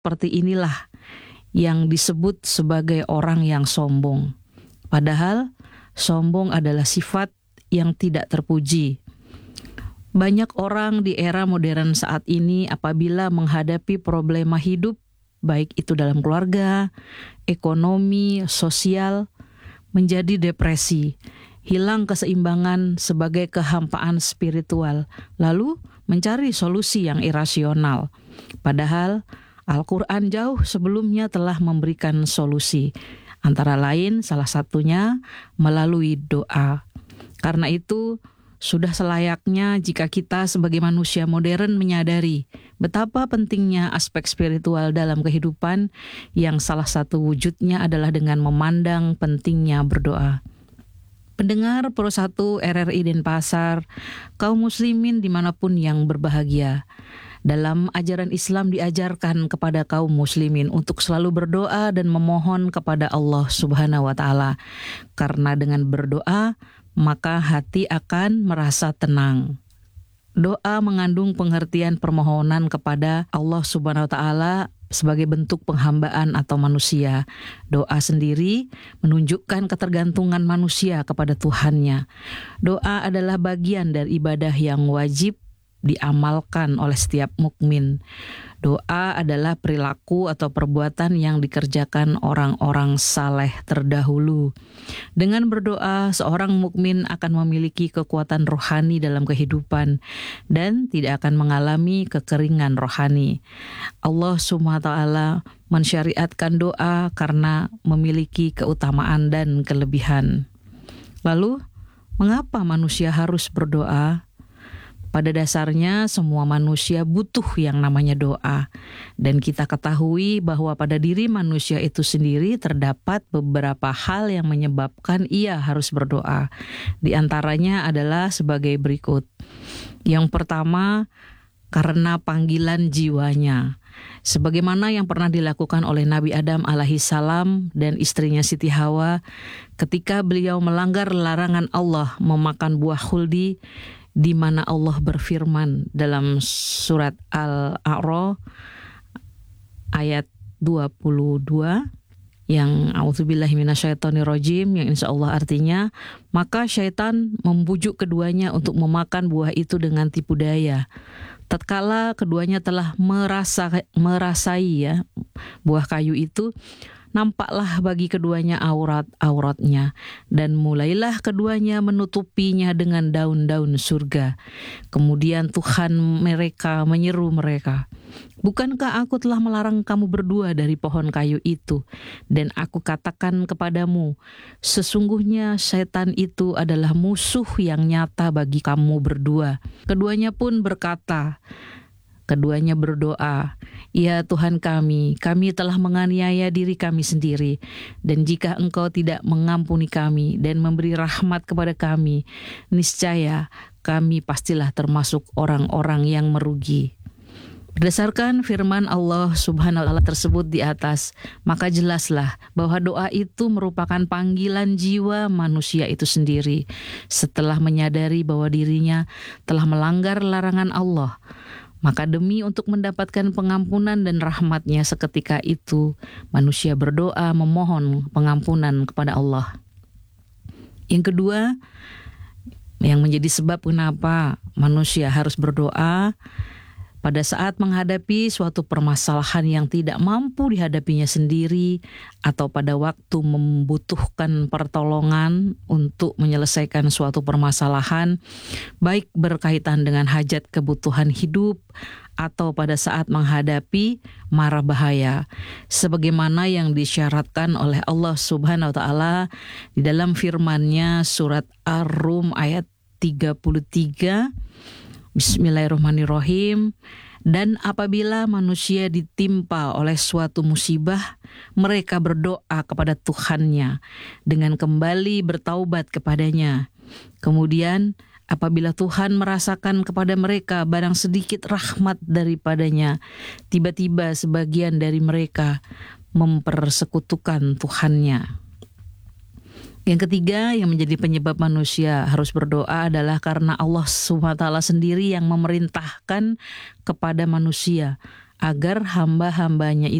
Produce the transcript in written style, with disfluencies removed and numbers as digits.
seperti inilah yang disebut sebagai orang yang sombong. Padahal sombong adalah sifat yang tidak terpuji. Banyak orang di era modern saat ini apabila menghadapi problema hidup, baik itu dalam keluarga, ekonomi, sosial, menjadi depresi, hilang keseimbangan sebagai kehampaan spiritual, lalu mencari solusi yang irasional. Padahal Al-Quran jauh sebelumnya telah memberikan solusi, antara lain salah satunya melalui doa. Karena itu, sudah selayaknya jika kita sebagai manusia modern menyadari betapa pentingnya aspek spiritual dalam kehidupan yang salah satu wujudnya adalah dengan memandang pentingnya berdoa. Pendengar Pro 1 RRI Denpasar, kaum muslimin dimanapun yang berbahagia. Dalam ajaran Islam diajarkan kepada kaum muslimin untuk selalu berdoa dan memohon kepada Allah Subhanahu wa Ta'ala. Karena dengan berdoa, maka hati akan merasa tenang. Doa mengandung pengertian permohonan kepada Allah Subhanahu wa Ta'ala sebagai bentuk penghambaan atau manusia. Doa sendiri menunjukkan ketergantungan manusia kepada Tuhannya. Doa adalah bagian dari ibadah yang wajib diamalkan oleh setiap mukmin. Doa adalah perilaku atau perbuatan yang dikerjakan orang-orang saleh terdahulu. Dengan berdoa, seorang mukmin akan memiliki kekuatan rohani dalam kehidupan dan tidak akan mengalami kekeringan rohani. Allah SWT mensyariatkan doa karena memiliki keutamaan dan kelebihan. Lalu, mengapa manusia harus berdoa? Pada dasarnya semua manusia butuh yang namanya doa. Dan kita ketahui bahwa pada diri manusia itu sendiri terdapat beberapa hal yang menyebabkan ia harus berdoa. Di antaranya adalah sebagai berikut. Yang pertama, karena panggilan jiwanya. Sebagaimana yang pernah dilakukan oleh Nabi Adam alaihissalam dan istrinya Siti Hawa ketika beliau melanggar larangan Allah memakan buah khuldi, di mana Allah berfirman dalam surat Al-A'raf ayat 22 yang a'udzubillahi minasyaitonirrajim, yang insya Allah artinya, maka syaitan membujuk keduanya untuk memakan buah itu dengan tipu daya. Tatkala keduanya telah merasai buah kayu itu, nampaklah bagi keduanya auratnya, dan mulailah keduanya menutupinya dengan daun-daun surga. Kemudian Tuhan mereka menyeru mereka, "Bukankah aku telah melarang kamu berdua dari pohon kayu itu? Dan aku katakan kepadamu, sesungguhnya setan itu adalah musuh yang nyata bagi kamu berdua." Keduanya pun Keduanya berdoa, "Ya Tuhan kami telah menganiaya diri kami sendiri. Dan jika Engkau tidak mengampuni kami dan memberi rahmat kepada kami, niscaya kami pastilah termasuk orang-orang yang merugi." Berdasarkan firman Allah Subhanahu wa Ta'ala tersebut di atas, maka jelaslah bahwa doa itu merupakan panggilan jiwa manusia itu sendiri setelah menyadari bahwa dirinya telah melanggar larangan Allah. Maka demi untuk mendapatkan pengampunan dan rahmatnya seketika itu, manusia berdoa memohon pengampunan kepada Allah. Yang kedua, yang menjadi sebab kenapa manusia harus berdoa, pada saat menghadapi suatu permasalahan yang tidak mampu dihadapinya sendiri, atau pada waktu membutuhkan pertolongan untuk menyelesaikan suatu permasalahan, baik berkaitan dengan hajat kebutuhan hidup, atau pada saat menghadapi mara bahaya, sebagaimana yang disyaratkan oleh Allah Subhanahu wa Ta'ala di dalam firman-Nya surat Ar-Rum ayat 33. Bismillahirrahmanirrahim. Dan apabila manusia ditimpa oleh suatu musibah, mereka berdoa kepada Tuhannya dengan kembali bertaubat kepadanya. Kemudian apabila Tuhan merasakan kepada mereka barang sedikit rahmat daripadanya, tiba-tiba sebagian dari mereka mempersekutukan Tuhannya. Yang ketiga yang menjadi penyebab manusia harus berdoa adalah karena Allah SWT sendiri yang memerintahkan kepada manusia agar hamba-hambanya